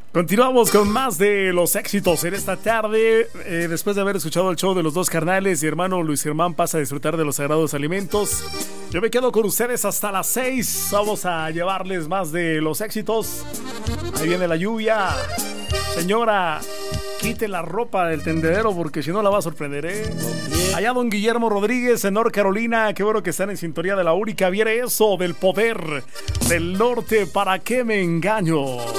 Continuamos con más de los éxitos en esta tarde. Después de haber escuchado el show de los dos carnales y hermano Luis Germán pasa a disfrutar de los sagrados alimentos, yo me quedo con ustedes hasta las 6. Vamos a llevarles más de los éxitos. Ahí viene la lluvia. Señora, quite la ropa del tendedero porque si no la va a sorprender, Allá don Guillermo Rodríguez en North Carolina, qué bueno que están en sintonía de la única. Viene eso del poder del norte, ¿para qué me engaño?